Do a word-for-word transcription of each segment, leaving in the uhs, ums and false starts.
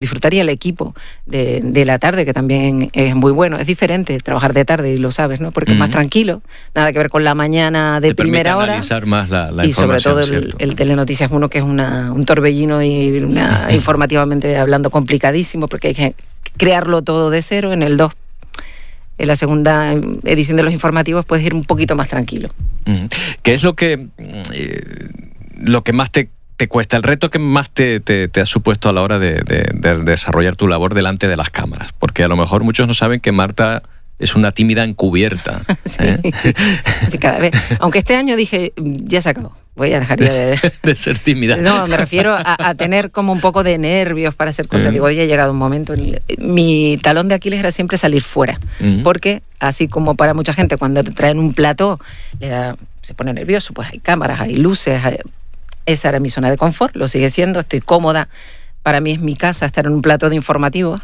disfrutaría el equipo de, de la tarde, que también es muy bueno. Es diferente trabajar de tarde, y lo sabes, ¿no? Porque uh-huh. es más tranquilo, nada que ver con la mañana de Te primera hora. Analizar más la, la y sobre todo información, el, el Telenoticias uno, que es una, un torbellino y una, uh-huh. informativamente hablando complicadísimo, porque hay que crearlo todo de cero. En el dos, en la segunda edición de los informativos, puedes ir un poquito más tranquilo. Uh-huh. ¿Qué es lo que, eh, lo que más te te cuesta, el reto que más te, te, te ha supuesto a la hora de, de, de desarrollar tu labor delante de las cámaras? Porque a lo mejor muchos no saben que Marta es una tímida encubierta. Sí, ¿eh? Sí, cada vez. Aunque este año dije, ya se acabó, voy a dejar ya de... de ser tímida. No, me refiero a, a tener como un poco de nervios para hacer cosas. Uh-huh. Digo, hoy ha llegado un momento. Mi talón de Aquiles era siempre salir fuera. Uh-huh. Porque, así como para mucha gente, cuando te traen un plató, le da, se pone nervioso, pues hay cámaras, hay luces, hay... Esa era mi zona de confort, lo sigue siendo, estoy cómoda. Para mí es mi casa estar en un plató de informativos,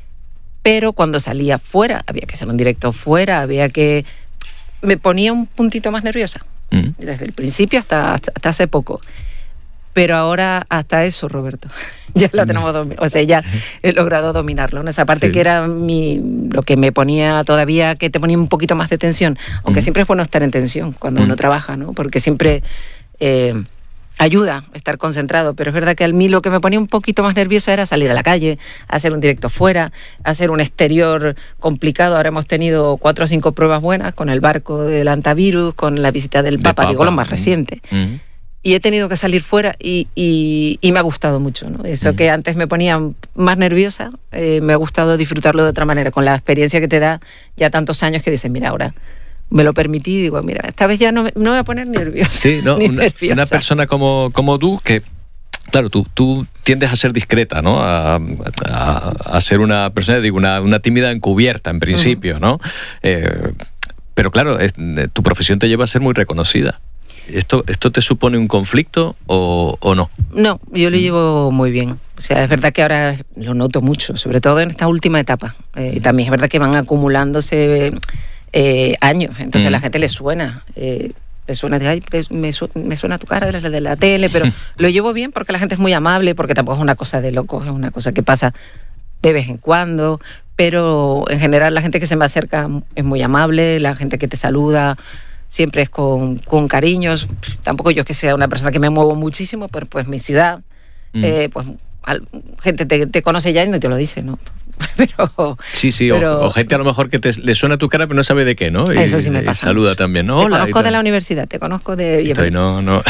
pero cuando salía fuera, había que hacer un directo fuera, había que... Me ponía un puntito más nerviosa, mm. desde el principio hasta, hasta, hasta hace poco. Pero ahora hasta eso, Roberto, ya lo tenemos dominado, o sea, ya he logrado dominarlo, ¿no? Esa parte sí. que era mi, lo que me ponía todavía, que te ponía un poquito más de tensión, aunque mm. siempre es bueno estar en tensión cuando mm. uno trabaja, ¿no? Porque siempre... Eh, ayuda a estar concentrado, pero es verdad que a mí lo que me ponía un poquito más nerviosa era salir a la calle, hacer un directo fuera, hacer un exterior complicado. Ahora hemos tenido cuatro o cinco pruebas buenas con el barco del antivirus, con la visita del Papa, Papa. digo lo más uh-huh. reciente. Uh-huh. Y he tenido que salir fuera y, y, y me ha gustado mucho, ¿no? Eso uh-huh. que antes me ponía más nerviosa, eh, me ha gustado disfrutarlo de otra manera, con la experiencia que te da ya tantos años que dices, mira, ahora... me lo permití y digo, mira, esta vez ya no me, no me voy a poner nerviosa. Sí, no, ni una, nerviosa. Una persona como, como tú, que, claro, tú, tú tiendes a ser discreta, ¿no? A, a, a ser una persona, digo, una, una tímida encubierta, en principio, uh-huh. ¿no? Eh, pero claro, es, tu profesión te lleva a ser muy reconocida. ¿Esto, esto te supone un conflicto o, o no? No, yo lo llevo muy bien. O sea, es verdad que ahora lo noto mucho, sobre todo en esta última etapa. Eh, uh-huh. También es verdad que van acumulándose... Eh, años, entonces mm. a la gente le suena, eh, le suena, de, ay, me, su, me suena tu cara de la, de la tele, pero lo llevo bien porque la gente es muy amable, porque tampoco es una cosa de locos, es una cosa que pasa de vez en cuando, pero en general la gente que se me acerca es muy amable, la gente que te saluda siempre es con, con cariños. Tampoco yo es que sea una persona que me muevo muchísimo, pero pues mi ciudad, mm. eh, pues al, gente te, te conoce ya y no te lo dice, ¿no? Pero, sí, sí, pero, o, o gente a lo mejor que te, le suena tu cara pero no sabe de qué, ¿no? Y, eso sí me pasa. Y saluda también, ¿no? Te Hola, conozco de la universidad, te conozco de... Estoy, no, no.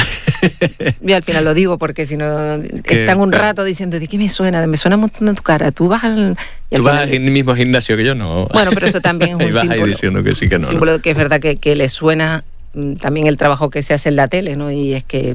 Yo al final lo digo porque si no están un rato diciendo, ¿de qué me suena? Me suena un montón de tu cara. Tú vas al... ¿Tú al vas al mismo gimnasio que yo? No. Bueno, pero eso también es un vas símbolo. Ahí diciendo que sí, que no. Un símbolo ¿no? que es verdad que, que le suena también el trabajo que se hace en la tele, ¿no? Y es que...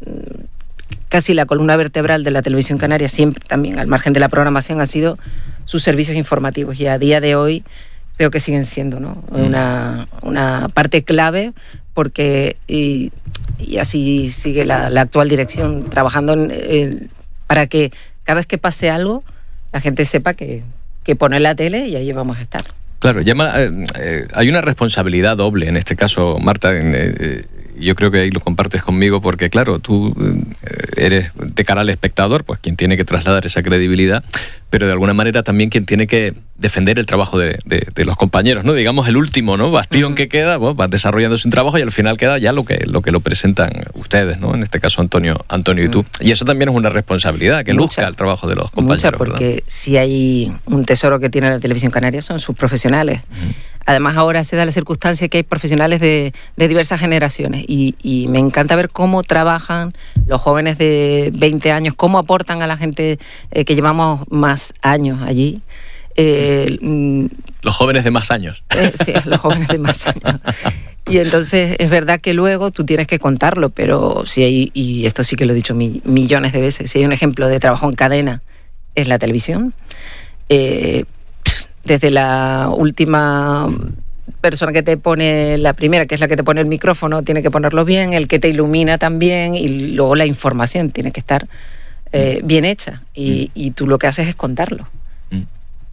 casi la columna vertebral de la televisión canaria, siempre también al margen de la programación, ha sido sus servicios informativos, y a día de hoy creo que siguen siendo, ¿no? una, una parte clave, porque y, y así sigue la, la actual dirección trabajando en, en, para que cada vez que pase algo la gente sepa que, que pone la tele y ahí vamos a estar. Claro, llama, eh, eh, hay una responsabilidad doble en este caso, Marta. En, eh, yo creo que ahí lo compartes conmigo, porque claro, tú eh, eres de cara al espectador, pues quien tiene que trasladar esa credibilidad, pero de alguna manera también quien tiene que defender el trabajo de, de, de los compañeros, ¿no? Digamos el último, ¿no? Bastión uh-huh. que queda, bueno, vas desarrollando su trabajo y al final queda ya lo que lo que lo presentan ustedes, ¿no? En este caso Antonio, Antonio uh-huh. y tú. Y eso también es una responsabilidad, que luzca el trabajo de los compañeros. Mucha, porque ¿verdad? Si hay un tesoro que tiene la televisión canaria son sus profesionales. Uh-huh. Además ahora se da la circunstancia que hay profesionales de, de diversas generaciones y, y me encanta ver cómo trabajan los jóvenes de veinte años, cómo aportan a la gente eh, que llevamos más años allí. Eh, los jóvenes de más años. Eh, sí, los jóvenes de más años. Y entonces es verdad que luego tú tienes que contarlo, pero si hay, y esto sí que lo he dicho mi, millones de veces, si hay un ejemplo de trabajo en cadena, es la televisión. Eh, desde la última persona que te pone, la primera, que es la que te pone el micrófono, tiene que ponerlo bien, el que te ilumina también, y luego la información tiene que estar eh, bien hecha, y, y tú lo que haces es contarlo.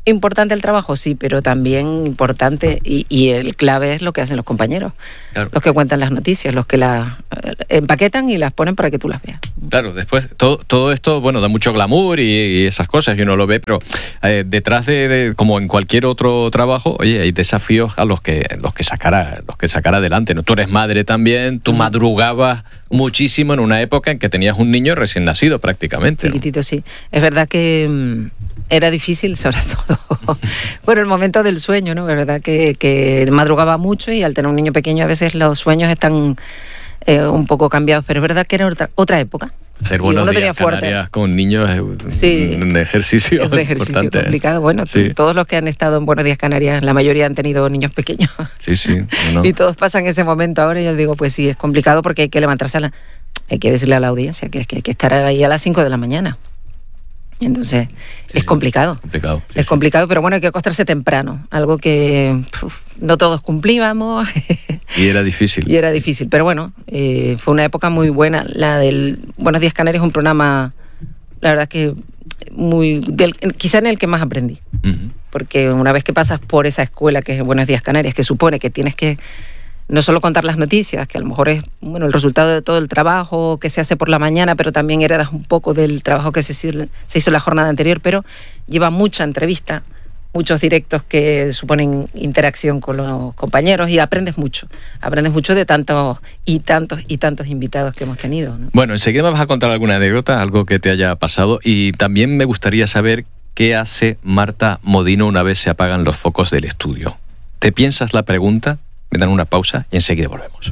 Importante el trabajo, sí, pero también importante, y, y el clave es lo que hacen los compañeros, claro. Los que cuentan las noticias, los que las empaquetan y las ponen para que tú las veas. Claro, después todo, todo esto, bueno, da mucho glamour y, y esas cosas, y uno lo ve, pero eh, detrás de, de, como en cualquier otro trabajo, oye, hay desafíos a los que los que sacar, los que sacar adelante, ¿no? Tú eres madre también, tú madrugabas muchísimo en una época en que tenías un niño recién nacido prácticamente, ¿no? Chiquitito, sí. Es verdad que mmm, era difícil, sobre todo por el momento del sueño, ¿no? Es verdad que, que madrugaba mucho y al tener un niño pequeño a veces los sueños están eh, un poco cambiados, pero es verdad que era otra, otra época. Ser buenos días Canarias con niños es un, sí, un ejercicio es un ejercicio importante. complicado. Bueno, sí. Todos los que han estado en Buenos Días Canarias, la mayoría han tenido niños pequeños. Sí, sí. No. Y todos pasan ese momento ahora y yo digo, pues sí, es complicado porque hay que levantarse a la... Hay que decirle a la audiencia que, que hay que estar ahí a las cinco de la mañana. Entonces, sí, es complicado. Sí, complicado sí, es sí. complicado, pero bueno, hay que acostarse temprano. Algo que uf, no todos cumplíamos. Y era difícil. Y era difícil, pero bueno, eh, fue una época muy buena. La del Buenos Días Canarias es un programa, la verdad que muy del, quizá en el que más aprendí. Uh-huh. Porque una vez que pasas por esa escuela que es Buenos Días Canarias, que supone que tienes que no solo contar las noticias, que a lo mejor es bueno el resultado de todo el trabajo que se hace por la mañana, pero también heredas un poco del trabajo que se hizo, se hizo la jornada anterior, pero lleva mucha entrevista, muchos directos que suponen interacción con los compañeros y aprendes mucho. Aprendes mucho de tantos y tantos y tantos invitados que hemos tenido, ¿no? Bueno, enseguida me vas a contar alguna anécdota, algo que te haya pasado, y también me gustaría saber qué hace Marta Modino una vez se apagan los focos del estudio. ¿Te piensas la pregunta? Me dan una pausa y enseguida volvemos.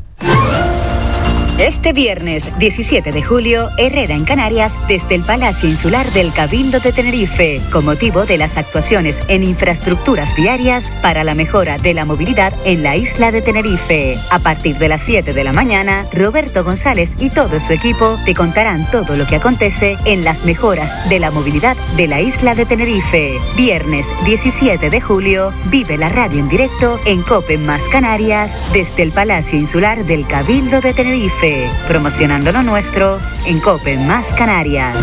Este viernes diecisiete de julio, Herrera en Canarias, desde el Palacio Insular del Cabildo de Tenerife, con motivo de las actuaciones en infraestructuras viarias para la mejora de la movilidad en la isla de Tenerife. A partir de las siete de la mañana, Roberto González y todo su equipo te contarán todo lo que acontece en las mejoras de la movilidad de la isla de Tenerife. Viernes diecisiete de julio, vive la radio en directo en COPE Más Canarias, desde el Palacio Insular del Cabildo de Tenerife. Promocionando lo nuestro en COPE Más Canarias.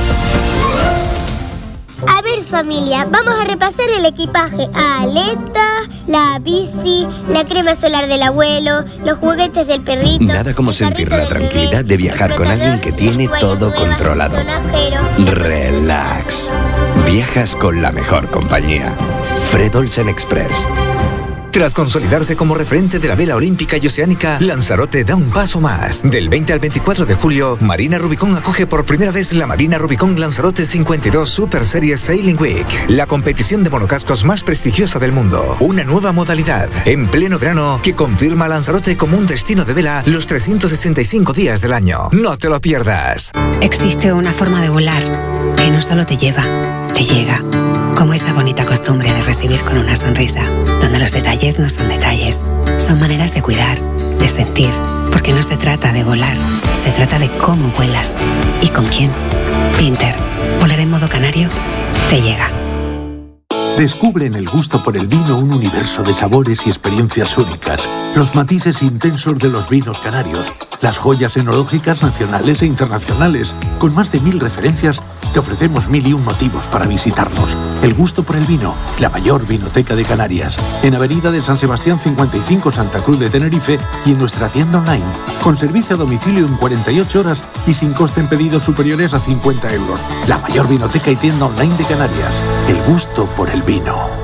A ver, familia, vamos a repasar el equipaje. Aletas, la bici, la crema solar del abuelo, los juguetes del perrito. Nada como sentir la tranquilidad de viajar con alguien que tiene todo controlado. Relax. Viajas con la mejor compañía. Fred Olsen Express. Tras consolidarse como referente de la vela olímpica y oceánica, Lanzarote da un paso más. Del veinte al veinticuatro de julio, Marina Rubicón acoge por primera vez la Marina Rubicón Lanzarote cincuenta y dos Super Series Sailing Week, la competición de monocascos más prestigiosa del mundo. Una nueva modalidad, en pleno verano, que confirma a Lanzarote como un destino de vela los trescientos sesenta y cinco días del año. No te lo pierdas. Existe una forma de volar que no solo te lleva, te llega. Como esa bonita costumbre de recibir con una sonrisa, donde los detalles no son detalles, son maneras de cuidar, de sentir, porque no se trata de volar, se trata de cómo vuelas y con quién. Pinter, volar en modo canario, te llega. Descubre en el gusto por el vino un universo de sabores y experiencias únicas, los matices intensos de los vinos canarios, las joyas enológicas nacionales e internacionales. Con más de mil referencias, te ofrecemos mil y un motivos para visitarnos. El gusto por el vino, la mayor vinoteca de Canarias. En Avenida de San Sebastián cincuenta y cinco, Santa Cruz de Tenerife, y en nuestra tienda online, con servicio a domicilio en cuarenta y ocho horas y sin coste en pedidos superiores a cincuenta euros. La mayor vinoteca y tienda online de Canarias. El gusto por el vino.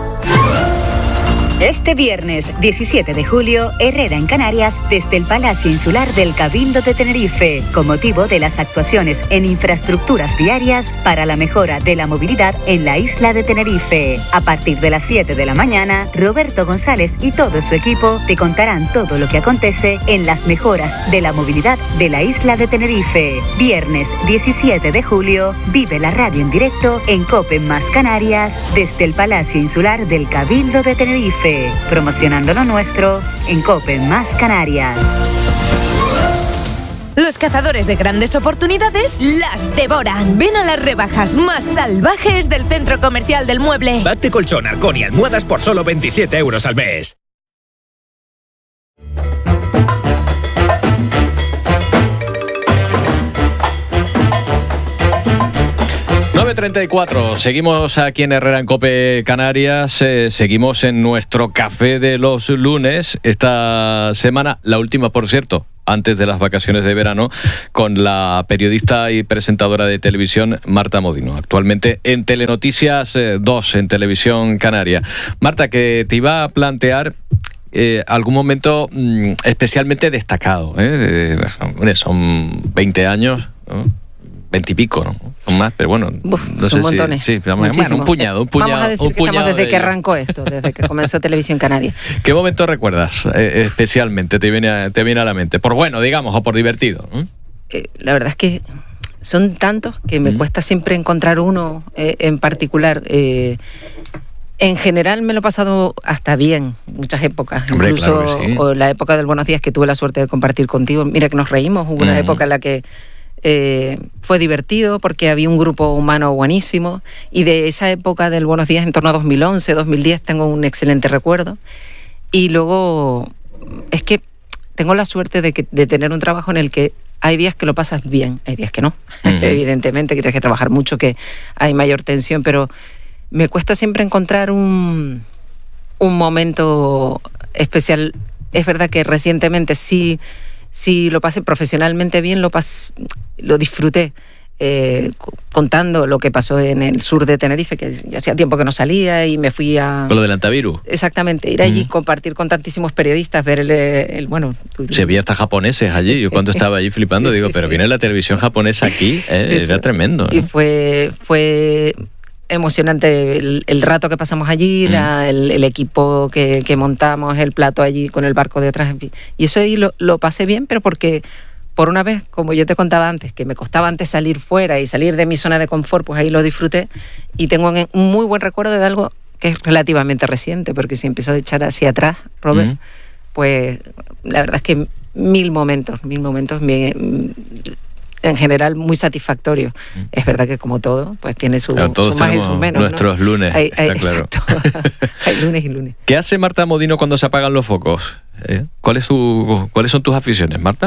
Este viernes diecisiete de julio, Herrera en Canarias, desde el Palacio Insular del Cabildo de Tenerife, con motivo de las actuaciones en infraestructuras viarias para la mejora de la movilidad en la isla de Tenerife. A partir de las siete de la mañana, Roberto González y todo su equipo te contarán todo lo que acontece en las mejoras de la movilidad de la isla de Tenerife. Viernes diecisiete de julio, vive la radio en directo en COPE Más Canarias, desde el Palacio Insular del Cabildo de Tenerife. Promocionando lo nuestro en COPE Más Canarias. Los cazadores de grandes oportunidades las devoran. Ven a las rebajas más salvajes del Centro Comercial del Mueble. Pack de colchón, arcón y almohadas por solo veintisiete euros al mes. nueve nueve treinta y cuatro, seguimos aquí en Herrera en COPE Canarias, eh, seguimos en nuestro café de los lunes, esta semana, la última por cierto, antes de las vacaciones de verano, con la periodista y presentadora de televisión Marta Modino, actualmente en Telenoticias dos, en Televisión Canaria. Marta, que te iba a plantear eh, algún momento mmm, especialmente destacado, ¿eh? Eh, son veinte años, ¿no? veinte y pico, ¿no? Son más, pero bueno, Uf, no son sé montones. si, sí, bueno, un puñado, un puñado. Vamos a decir un que estamos desde de que ellos. arrancó esto, desde que comenzó Televisión Canaria. ¿Qué momento recuerdas eh, especialmente? Te viene, a, te viene a la mente, por bueno, digamos, o por divertido, ¿no? Eh, la verdad es que son tantos que me mm. cuesta siempre encontrar uno eh, en particular. Eh, en general me lo he pasado hasta bien, muchas épocas. Hombre, incluso claro que sí. O la época del Buenos Días que tuve la suerte de compartir contigo. Mira que nos reímos, hubo una mm. época en la que Eh, fue divertido porque había un grupo humano buenísimo, y de esa época del Buenos Días en torno a dos mil once, dos mil diez tengo un excelente recuerdo. Y luego es que tengo la suerte de, que, de tener un trabajo en el que hay días que lo pasas bien, hay días que no. Uh-huh. Evidentemente que tienes que trabajar mucho, que hay mayor tensión, pero me cuesta siempre encontrar un, un momento especial. Es verdad que recientemente sí Si lo pasé profesionalmente bien, lo, pas, lo disfruté eh, contando lo que pasó en el sur de Tenerife, que yo hacía tiempo que no salía y me fui a... Con lo del antivirus. Exactamente, ir allí, mm. compartir con tantísimos periodistas, ver el... el bueno, tú, se veía hasta japoneses allí, yo cuando estaba allí flipando, sí, digo, sí, pero sí. viene la televisión japonesa aquí, eh, era tremendo, ¿no? Y fue... fue emocionante el, el rato que pasamos allí, mm. la, el, el equipo que, que montamos, el plato allí con el barco detrás. Y eso ahí lo, lo pasé bien, pero porque por una vez, como yo te contaba antes, que me costaba antes salir fuera y salir de mi zona de confort, pues ahí lo disfruté. Y tengo un muy buen recuerdo de algo que es relativamente reciente, porque si empiezo a echar hacia atrás, Robert, mm. pues la verdad es que mil momentos, mil momentos me... en general muy satisfactorio. Mm. Es verdad que como todo, pues tiene su, claro, todos su más y su menos, nuestros ¿no? lunes, hay, hay, está claro. Hay lunes y lunes. ¿Qué hace Marta Modino cuando se apagan los focos? ¿Eh? ¿Cuál es tu, ¿Cuáles son tus aficiones, Marta?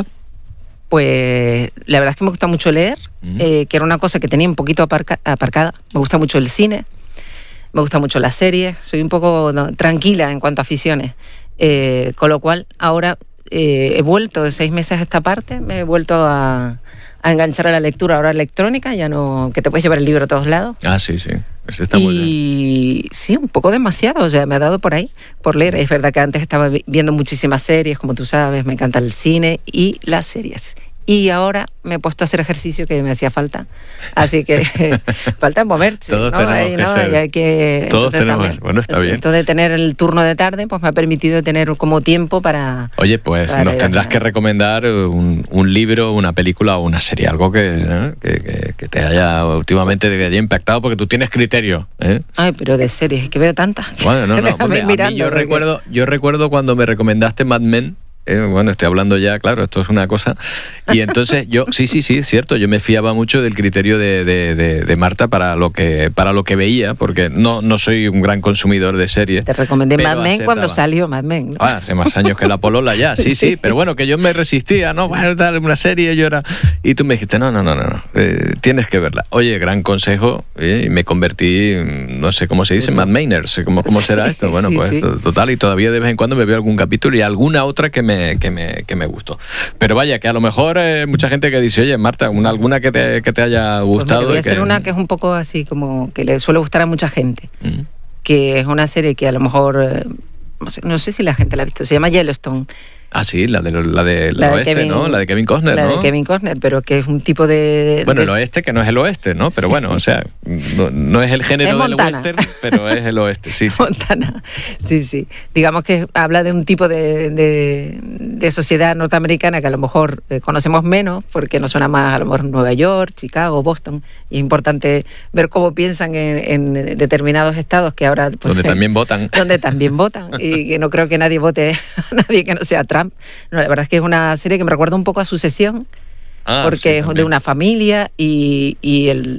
Pues la verdad es que me gusta mucho leer, mm. eh, que era una cosa que tenía un poquito aparca, aparcada. Me gusta mucho el cine, me gusta mucho las series, soy un poco no, tranquila en cuanto a aficiones. Eh, con lo cual, ahora eh, he vuelto de seis meses a esta parte, me he vuelto a... a enganchar a la lectura ahora electrónica, ya no, que te puedes llevar el libro a todos lados. Ah, sí, sí, eso está y, muy bien. Y sí, un poco demasiado, o sea, me ha dado por ahí, por leer. Es verdad que antes estaba viendo muchísimas series, como tú sabes, me encanta el cine y las series. Y ahora me he puesto a hacer ejercicio que me hacía falta. Así que falta moverse. Todos ¿no? tenemos Ahí, que ¿no? ser. Y hay que, Todos tenemos. También, bueno, está bien. Esto de tener el turno de tarde, pues me ha permitido tener como tiempo para... Oye, pues para nos tendrás que recomendar un, un libro, una película o una serie, algo que, ¿eh? que, que, que te haya últimamente te haya impactado, porque tú tienes criterio. ¿eh? Ay, pero de series, es que veo tantas. Bueno, no, no. Hombre, a mí yo, porque... recuerdo, yo recuerdo cuando me recomendaste Mad Men. Eh, bueno, estoy hablando ya, claro, esto es una cosa. Y entonces yo, sí, sí, sí, es cierto, yo me fiaba mucho del criterio de, de, de, de Marta para lo que para lo que veía, porque no, no soy un gran consumidor de series. Te recomendé Mad Men cuando salió Mad Men, ¿no? Ah, hace más años que la polola ya, sí, sí, sí, pero bueno, que yo me resistía, ¿no? Bueno, tal, una serie, yo era... Y tú me dijiste, no, no, no, no, eh, tienes que verla. Oye, gran consejo, eh, y me convertí, no sé cómo se dice, Mad Mainers, ¿cómo, cómo será esto? Bueno, sí, pues sí. Total, y todavía de vez en cuando me veo algún capítulo y alguna otra que me Que me, que me gustó. Pero vaya, que a lo mejor eh, mucha gente que dice, oye, Marta, una, alguna que te, que te haya gustado. Pues mira, voy a que... hacer una que es un poco así, como que le suele gustar a mucha gente. Mm. Que es una serie que a lo mejor, eh, no, sé, no sé si la gente la ha visto, se llama Yellowstone. Ah, sí, la, de, la, de, la, la oeste, de Kevin, ¿no? La de Kevin Costner, la ¿no? La de Kevin Costner, pero que es un tipo de... Bueno, de... el oeste que no es el oeste, ¿no? Pero sí. Bueno, o sea, no, no es el género es del western, pero es el oeste, sí, sí. Montana, sí, sí. Digamos que habla de un tipo de, de, de sociedad norteamericana que a lo mejor eh, conocemos menos, porque nos suena más a lo mejor Nueva York, Chicago, Boston, y es importante ver cómo piensan en, en determinados estados que ahora... Pues, donde también votan. Donde también votan, y que no creo que nadie vote a nadie que no sea Trump. No, la verdad es que es una serie que me recuerda un poco a Sucesión, ah, porque sí, es de una familia y, y, el,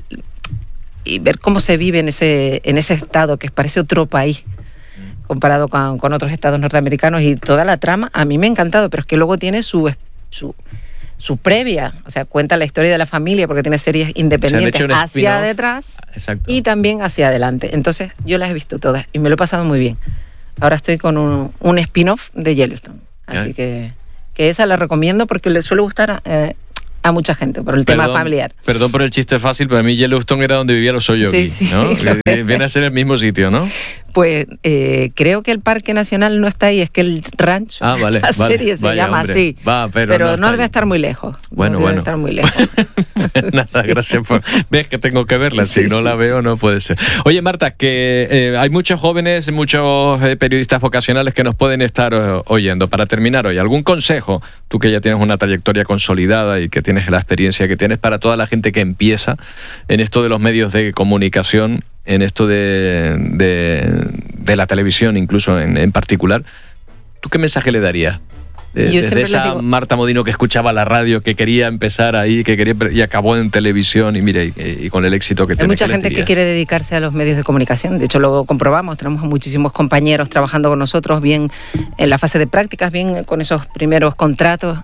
y ver cómo se vive en ese, en ese estado que parece otro país comparado con, con otros estados norteamericanos, y toda la trama a mí me ha encantado, pero es que luego tiene su, su, su previa, o sea, cuenta la historia de la familia porque tiene series independientes hacia detrás Exacto. y también hacia adelante. Entonces, yo las he visto todas y me lo he pasado muy bien. Ahora estoy con un, un spin-off de Yellowstone, así que, que esa la recomiendo porque le suele gustar eh, a mucha gente por el perdón, tema familiar. Perdón por el chiste fácil, pero a mí Yellowstone era donde vivía los Oyogi, sí, sí, ¿no? Viene a ser el mismo sitio, ¿no? Pues eh, creo que el Parque Nacional no está ahí, es que el rancho, ah, vale, la vale, serie se vaya, llama hombre. así, Va, pero, pero no, no debe ahí. estar muy lejos. Bueno, no debe bueno. estar muy lejos. Nada, gracias por... Ves que tengo que verla, si sí, no sí, la sí. veo no puede ser. Oye, Marta, que eh, hay muchos jóvenes, muchos eh, periodistas vocacionales que nos pueden estar eh, oyendo. Para terminar hoy, ¿algún consejo? Tú que ya tienes una trayectoria consolidada y que tienes la experiencia que tienes para toda la gente que empieza en esto de los medios de comunicación, en esto de, de, de la televisión incluso en, en particular, ¿tú qué mensaje le darías? De, desde esa digo... Marta Modino que escuchaba la radio, que quería empezar ahí, que quería y acabó en televisión y mire, y, y con el éxito que tiene. Hay mucha gente que quiere dedicarse a los medios de comunicación, de hecho lo comprobamos, tenemos muchísimos compañeros trabajando con nosotros, bien en la fase de prácticas, bien con esos primeros contratos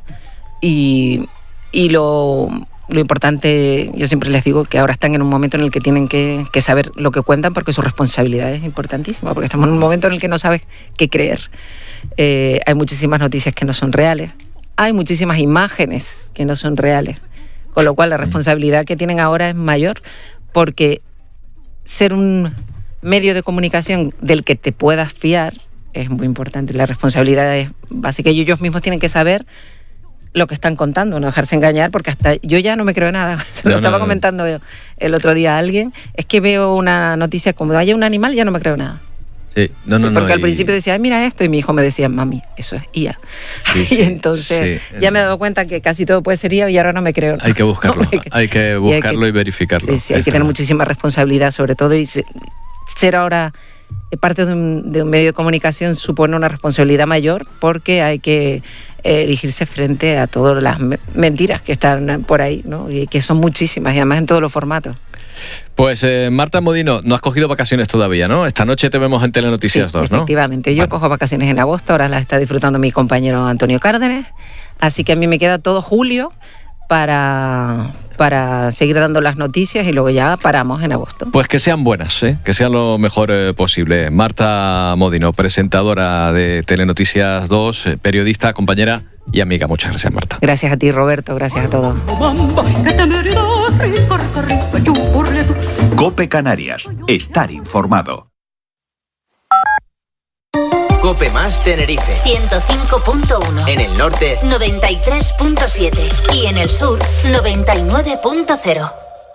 y, y lo... Lo importante, yo siempre les digo que ahora están en un momento en el que tienen que, que saber lo que cuentan porque su responsabilidad es importantísima, porque estamos en un momento en el que no sabes qué creer. Eh, hay muchísimas noticias que no son reales, hay muchísimas imágenes que no son reales, con lo cual la responsabilidad que tienen ahora es mayor, porque ser un medio de comunicación del que te puedas fiar es muy importante. La responsabilidad es básica y ellos mismos tienen que saber lo que están contando, no dejarse engañar, porque hasta yo ya no me creo nada. Se lo no, estaba no, comentando no. el otro día a alguien. Es que veo una noticia como haya un animal, ya no me creo nada. Sí, no, no, sí, porque no, al y... principio decía, mira esto, y mi hijo me decía, mami, eso es I A. Sí, sí, y entonces sí, ya me he dado cuenta que casi todo puede ser I A y ahora no me creo. Hay que buscarlo, no que... hay que buscarlo y, hay que... y verificarlo. Sí, sí, hay que tener muchísima responsabilidad sobre todo y ser ahora parte de un, de un medio de comunicación supone una responsabilidad mayor porque hay que erigirse frente a todas las mentiras que están por ahí, ¿no? Y que son muchísimas y además en todos los formatos. Pues eh, Marta Modino, no has cogido vacaciones todavía, ¿no? Esta noche te vemos en Telenoticias sí, dos, ¿no? Efectivamente, yo bueno. cojo vacaciones en agosto, ahora las está disfrutando mi compañero Antonio Cárdenas, así que a mí me queda todo julio para, para seguir dando las noticias y luego ya paramos en agosto. Pues que sean buenas, ¿eh? Que sean lo mejor eh, posible. Marta Modino, presentadora de Telenoticias dos, eh, periodista, compañera y amiga. Muchas gracias, Marta. Gracias a ti, Roberto, gracias a todos. COPE Canarias, estar informado. COPE más Tenerife ciento cinco punto uno. En el norte noventa y tres punto siete y en el sur noventa y nueve punto cero.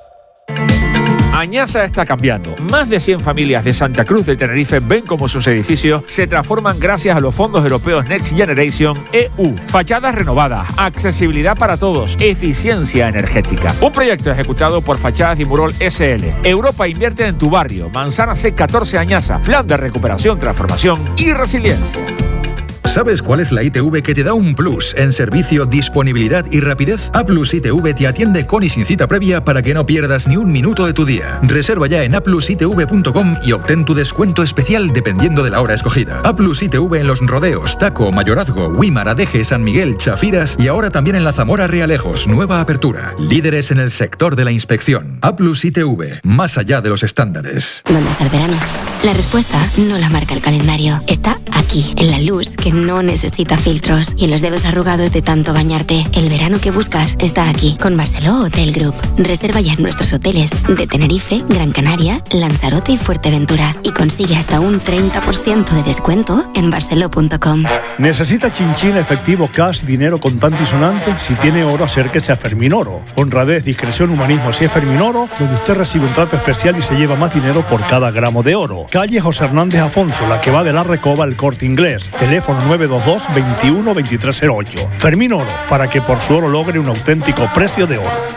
Añasa está cambiando. Más de cien familias de Santa Cruz de Tenerife ven cómo sus edificios se transforman gracias a los fondos europeos Next Generation E U. Fachadas renovadas, accesibilidad para todos, eficiencia energética. Un proyecto ejecutado por Fachadas y Murol S L. Europa invierte en tu barrio. Manzana C catorce Añasa. Plan de recuperación, transformación y resiliencia. ¿Sabes cuál es la I T V que te da un plus en servicio, disponibilidad y rapidez? A Plus I T V te atiende con y sin cita previa para que no pierdas ni un minuto de tu día. Reserva ya en a plus i t v punto com y obtén tu descuento especial dependiendo de la hora escogida. A Plus I T V en Los Rodeos, Taco, Mayorazgo, Huímar, Adeje, San Miguel, Chafiras y ahora también en la Zamora Realejos, nueva apertura. Líderes en el sector de la inspección. A Plus I T V, más allá de los estándares. ¿Dónde está el verano? La respuesta no la marca el calendario. Está aquí, en la luz que no necesita filtros y en los dedos arrugados de tanto bañarte. El verano que buscas está aquí, con Barceló Hotel Group. Reserva ya en nuestros hoteles de Tenerife, Gran Canaria, Lanzarote y Fuerteventura y consigue hasta un treinta por ciento de descuento en barceló punto com. ¿Necesita chinchín, efectivo, cash, dinero contante y sonante? Si tiene oro, acérquese a Fermín Oro. Honradez, discreción, humanismo, si es Fermín Oro, donde usted recibe un trato especial y se lleva más dinero por cada gramo de oro. Calle José Hernández Afonso, la que va de la Recoba al Corte Inglés. Teléfono nueve dos dos, veintiuno, veintitrés cero ocho. Fermín Oro, para que por su oro logre un auténtico precio de oro.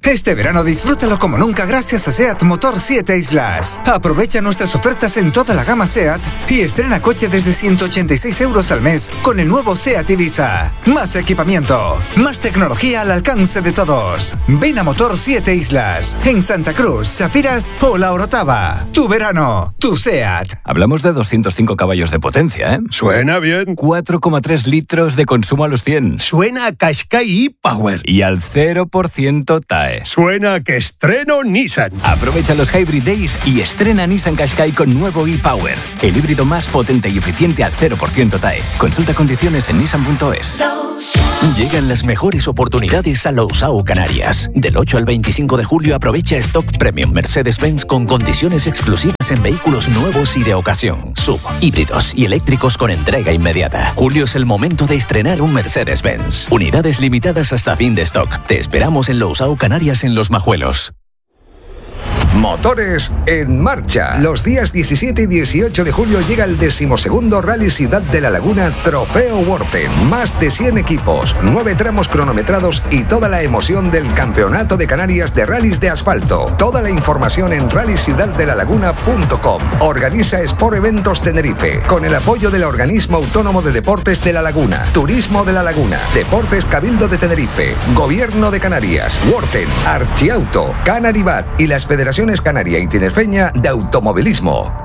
Este verano disfrútalo como nunca gracias a SEAT Motor siete Islas. Aprovecha nuestras ofertas en toda la gama SEAT y estrena coche desde ciento ochenta y seis euros al mes con el nuevo SEAT Ibiza. Más equipamiento, más tecnología al alcance de todos. Ven a Motor siete Islas, en Santa Cruz, Safiras o La Orotava. Tu verano, tu SEAT. Hablamos de doscientos cinco caballos de potencia, ¿eh? Suena bien. cuatro coma tres litros de consumo a los cien. Suena a Qashqai e-Power. Y al cero por ciento T A E. Suena a que estreno Nissan. Aprovecha los Hybrid Days y estrena Nissan Qashqai con nuevo e-Power. El híbrido más potente y eficiente al cero por ciento T A E. Consulta condiciones en nissan punto es. Llegan las mejores oportunidades a Lousao Canarias. Del ocho al veinticinco de julio aprovecha Stock Premium Mercedes-Benz con condiciones exclusivas en vehículos nuevos y de ocasión, sub, híbridos y eléctricos con entrega inmediata. Julio es el momento de estrenar un Mercedes-Benz. Unidades limitadas hasta fin de stock. Te esperamos en Lousao Canarias en Los Majuelos. Motores en marcha. Los días diecisiete y dieciocho de julio llega el decimosegundo Rally Ciudad de la Laguna Trofeo Worten. Más de cien equipos, nueve tramos cronometrados y toda la emoción del Campeonato de Canarias de Rallys de Asfalto. Toda la información en rally ciudad de la laguna punto com. Organiza Sport Eventos Tenerife, con el apoyo del Organismo Autónomo de Deportes de la Laguna, Turismo de la Laguna, Deportes Cabildo de Tenerife, Gobierno de Canarias, Worten, Archiauto, Canaribat y las Federaciones Canaria y Tinerfeña de Automovilismo.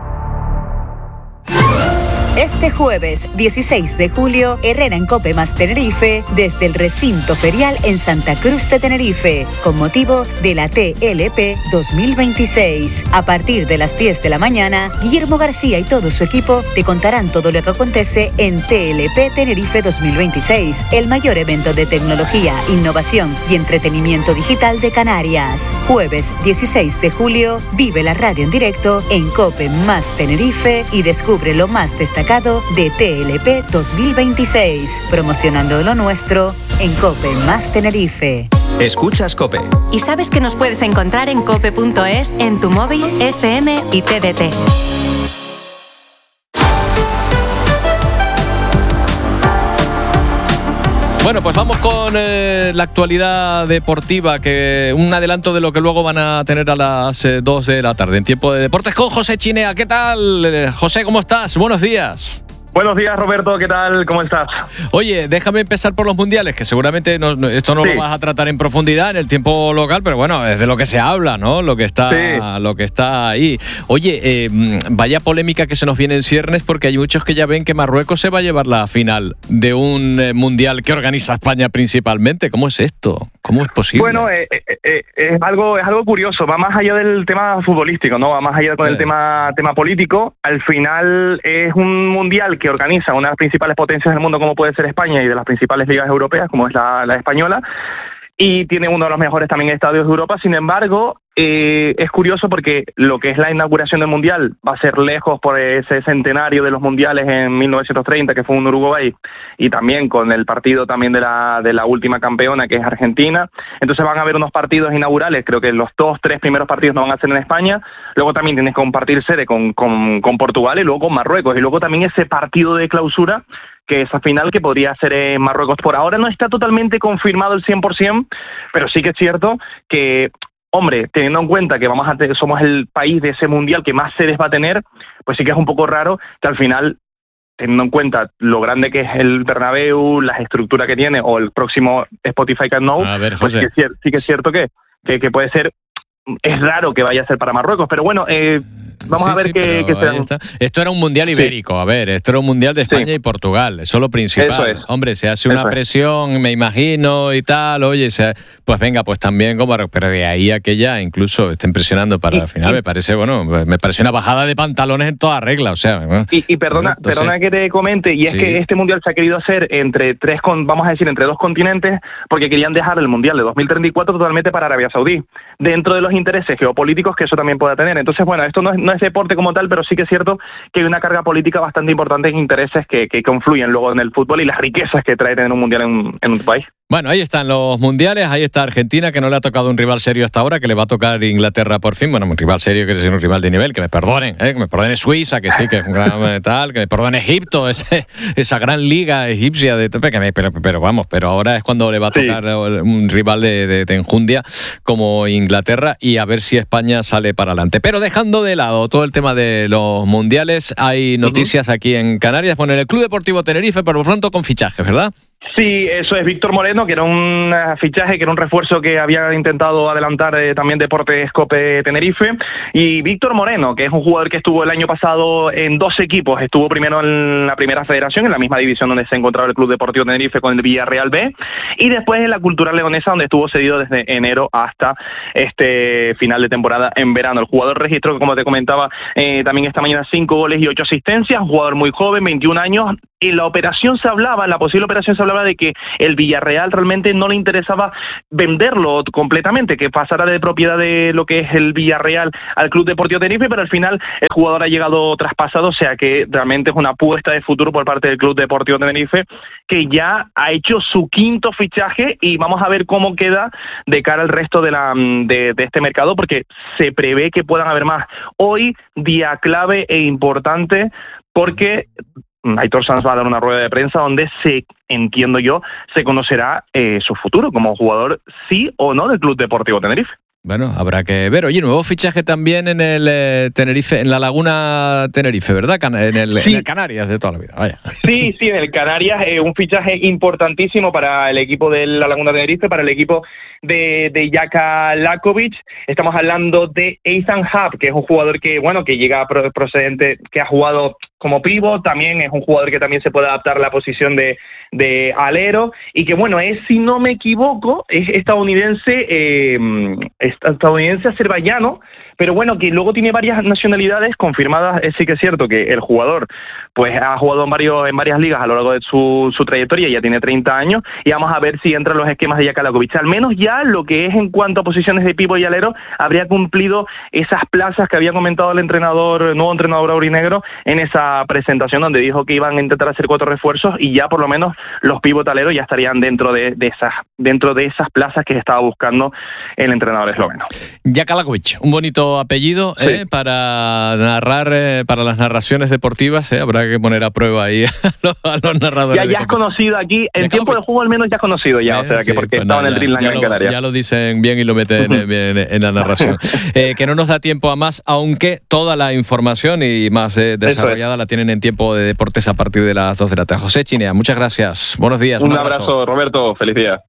Este jueves dieciséis de julio, Herrera en Cope más Tenerife, desde el recinto ferial en Santa Cruz de Tenerife, con motivo de la T L P dos mil veintiséis. A partir de las diez de la mañana, Guillermo García y todo su equipo te contarán todo lo que acontece en T L P Tenerife dos mil veintiséis, el mayor evento de tecnología, innovación y entretenimiento digital de Canarias. Jueves dieciséis de julio, vive la radio en directo en Cope más Tenerife y descubre lo más destacado de T L P dos mil veintiséis, promocionando lo nuestro en Cope más Tenerife. Escuchas COPE. Y sabes que nos puedes encontrar en cope punto es, en tu móvil, F M y T D T. Bueno, pues vamos con eh, la actualidad deportiva, que un adelanto de lo que luego van a tener a las eh, dos de la tarde en Tiempo de Deportes con José Chinea. ¿Qué tal, eh, José? ¿Cómo estás? Buenos días. Buenos días, Roberto, ¿qué tal? ¿Cómo estás? Oye, déjame empezar por los mundiales, que seguramente no, esto no sí. lo vas a tratar en profundidad en el tiempo local, pero bueno, es de lo que se habla, ¿no? Lo que está, sí. lo que está ahí. Oye, eh, vaya polémica que se nos viene en ciernes, porque hay muchos que ya ven que Marruecos se va a llevar la final de un eh, mundial que organiza España principalmente. ¿Cómo es esto? ¿Cómo es posible? Bueno, eh, eh, eh, es algo es algo curioso, va más allá del tema futbolístico, ¿no? Va más allá con eh. el tema tema político. Al final es un mundial que organiza una de las principales potencias del mundo, como puede ser España, y de las principales ligas europeas, como es la, la española, y tiene uno de los mejores también estadios de Europa. Sin embargo, eh, es curioso porque lo que es la inauguración del Mundial va a ser lejos por ese centenario de los Mundiales en mil novecientos treinta, que fue en Uruguay, y también con el partido también de la, de la última campeona, que es Argentina. Entonces van a haber unos partidos inaugurales, creo que los dos, tres primeros partidos no van a ser en España, luego también tienes que compartir sede con, con, con Portugal y luego con Marruecos, y luego también ese partido de clausura, que esa final que podría ser en Marruecos. Por ahora no está totalmente confirmado el cien por ciento, pero sí que es cierto que, hombre, teniendo en cuenta que vamos a te- somos el país de ese mundial que más sedes va a tener, pues sí que es un poco raro que al final, teniendo en cuenta lo grande que es el Bernabéu, las estructuras que tiene, o el próximo Spotify Camp Nou, pues sí que, es, sí que es cierto que, que, que puede ser, es raro que vaya a ser para Marruecos, pero bueno, eh, vamos sí, a ver sí, qué, qué será. Esto era un mundial ibérico, sí. a ver, esto era un mundial de España sí. y Portugal, eso es lo principal. Eso es. Hombre, se hace una eso presión, es. me imagino, y tal, oye, se, pues venga, pues también como, pero de ahí a que ya incluso estén presionando para y, la final, y, me parece, bueno, me parece una bajada de pantalones en toda regla, o sea. ¿no? Y, y perdona, Entonces, perdona que te comente, y es sí. que este mundial se ha querido hacer entre tres, con, vamos a decir, entre dos continentes, porque querían dejar el mundial de dos mil treinta y cuatro totalmente para Arabia Saudí, dentro de los intereses geopolíticos que eso también pueda tener. Entonces, bueno, esto no es, no es deporte como tal, pero sí que es cierto que hay una carga política bastante importante en intereses que, que confluyen luego en el fútbol y las riquezas que trae tener un mundial en, en un país. Bueno, ahí están los mundiales, ahí está Argentina, que no le ha tocado un rival serio hasta ahora, que le va a tocar Inglaterra por fin. Bueno, un rival serio quiere decir un rival de nivel, que me perdonen, ¿eh? que me perdone Suiza, que sí, que es un gran tal, que me perdone Egipto, ese, esa gran liga egipcia, de, pero, pero vamos, pero ahora es cuando le va a tocar sí. un rival de, de, de enjundia como Inglaterra, y a ver si España sale para adelante. Pero dejando de lado todo el tema de los mundiales, hay noticias uh-huh. aquí en Canarias. Bueno, en el Club Deportivo Tenerife, por lo pronto con fichajes, ¿verdad? Sí, eso es Víctor Moreno, que era un fichaje, que era un refuerzo que había intentado adelantar eh, también Deportes Cope Tenerife. Y Víctor Moreno, que es un jugador que estuvo el año pasado en dos equipos, estuvo primero en la primera federación, en la misma división donde se encontraba el Club Deportivo Tenerife con el Villarreal B, y después en la Cultural Leonesa, donde estuvo cedido desde enero hasta este final de temporada en verano. El jugador registró, como te comentaba, eh, también esta mañana cinco goles y ocho asistencias, un jugador muy joven, veintiún años. En la operación se hablaba, en la posible operación se hablaba de que el Villarreal realmente no le interesaba venderlo completamente, que pasara de propiedad de lo que es el Villarreal al Club Deportivo Tenerife, pero al final el jugador ha llegado traspasado, o sea que realmente es una apuesta de futuro por parte del Club Deportivo Tenerife, que ya ha hecho su quinto fichaje, y vamos a ver cómo queda de cara al resto de, la, de, de este mercado, porque se prevé que puedan haber más. Hoy, día clave e importante, porque Aitor Sanz va a dar una rueda de prensa donde se, entiendo yo, se conocerá eh, su futuro como jugador, sí o no, del Club Deportivo Tenerife. Bueno, habrá que ver. Oye, nuevo fichaje también en el eh, Tenerife, en la Laguna Tenerife, ¿verdad? Can- en, el, sí. en el Canarias de toda la vida. Vaya. Sí, sí, en el Canarias, eh, un fichaje importantísimo para el equipo de la Laguna Tenerife, para el equipo de, de Jaka Lakovic. Estamos hablando de Ethan Hub, que es un jugador que, bueno, que llega procedente, que ha jugado como pívot, también es un jugador que también se puede adaptar a la posición de, de alero, y que, bueno, es, si no me equivoco, es estadounidense, eh, estadounidense azerbaiyano, pero bueno, que luego tiene varias nacionalidades confirmadas. Eh, sí que es cierto que el jugador pues ha jugado en varios en varias ligas a lo largo de su, su trayectoria, ya tiene treinta años, y vamos a ver si entra en los esquemas de Jaka Lakovic. Al menos ya lo que es en cuanto a posiciones de pívot y alero, habría cumplido esas plazas que había comentado el entrenador, el nuevo entrenador aurinegro, en esa presentación donde dijo que iban a intentar hacer cuatro refuerzos, y ya por lo menos los pívot aleros ya estarían dentro de, de esas dentro de esas plazas que estaba buscando el entrenador esloveno. Jaka Lakovic, un bonito apellido, sí. eh, para narrar, eh, para las narraciones deportivas, eh, habrá que poner a prueba ahí a los, a los narradores. Ya, ya es conocido aquí, en Jaka tiempo Lakovic. De juego al menos ya es conocido ya, eh, o sea, que sí, porque pues estaba nada, en el Dreamland en Canarias. Ya lo dicen bien y lo meten en, en, en la narración. Eh, que no nos da tiempo a más, aunque toda la información y más eh, desarrollada la tienen en Tiempo de Deportes a partir de las dos de la tarde. José Chinea, muchas gracias. Buenos días. Un, un abrazo. abrazo, Roberto. Feliz día.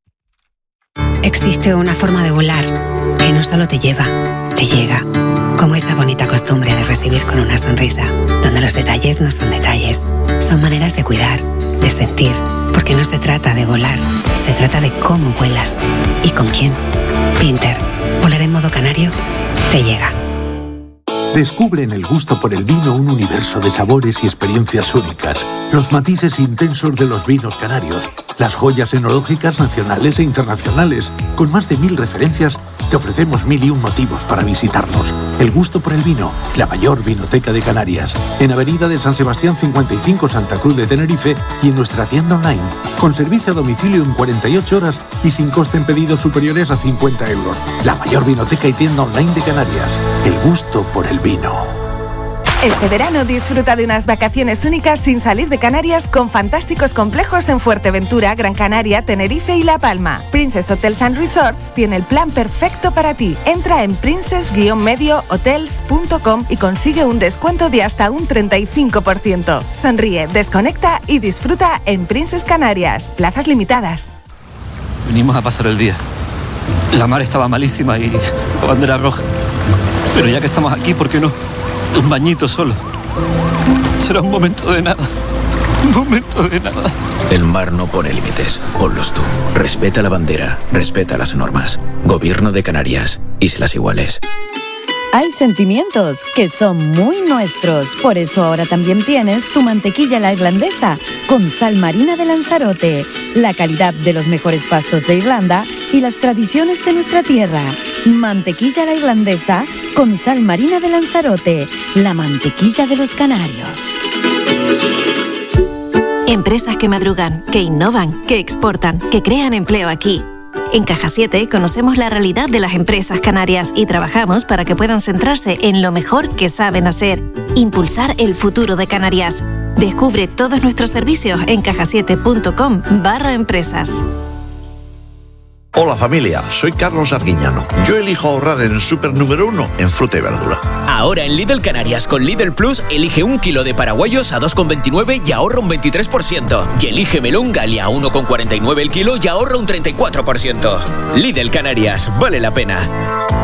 Existe una forma de volar que no solo te lleva, te llega. Como esa bonita costumbre de recibir con una sonrisa, donde los detalles no son detalles, son maneras de cuidar, de sentir, porque no se trata de volar, se trata de cómo vuelas y con quién. Pinter, volar en modo canario, te llega. Descubre en el gusto por el vino un universo de sabores y experiencias únicas. Los matices intensos de los vinos canarios, las joyas enológicas nacionales e internacionales. Con más de mil referencias, te ofrecemos mil y un motivos para visitarnos. El gusto por el vino, la mayor vinoteca de Canarias. En Avenida de San Sebastián cincuenta y cinco, Santa Cruz de Tenerife, y en nuestra tienda online. Con servicio a domicilio en cuarenta y ocho horas y sin coste en pedidos superiores a cincuenta euros. La mayor vinoteca y tienda online de Canarias. El gusto por el vino. Este verano disfruta de unas vacaciones únicas sin salir de Canarias con fantásticos complejos en Fuerteventura, Gran Canaria, Tenerife y La Palma. Princess Hotels and Resorts tiene el plan perfecto para ti. Entra en princess medio hotels punto com y consigue un descuento de hasta un treinta y cinco por ciento. Sonríe, desconecta y disfruta en Princess Canarias. Plazas limitadas. Venimos a pasar el día. La mar estaba malísima y la bandera roja. Pero ya que estamos aquí, ¿por qué no? Un bañito solo. Será un momento de nada. Un momento de nada. El mar no pone límites. Ponlos tú. Respeta la bandera. Respeta las normas. Gobierno de Canarias. Islas Iguales. Hay sentimientos que son muy nuestros. Por eso ahora también tienes tu mantequilla a la irlandesa con sal marina de Lanzarote, la calidad de los mejores pastos de Irlanda y las tradiciones de nuestra tierra. Mantequilla a la irlandesa con sal marina de Lanzarote, la mantequilla de los canarios. En Empresas que madrugan, que innovan, que exportan, que crean empleo aquí. En Caja siete conocemos la realidad de las empresas canarias y trabajamos para que puedan centrarse en lo mejor que saben hacer, impulsar el futuro de Canarias. Descubre todos nuestros servicios en cajasiete.com barra empresas. Hola familia, soy Carlos Arguiñano. Yo elijo ahorrar en el súper número uno en fruta y verdura. Ahora en Lidl Canarias con Lidl Plus elige un kilo de paraguayos a dos con veintinueve y ahorra un veintitrés por ciento. Y elige melón Galia a uno con cuarenta y nueve el kilo y ahorra un treinta y cuatro por ciento. Lidl Canarias, vale la pena.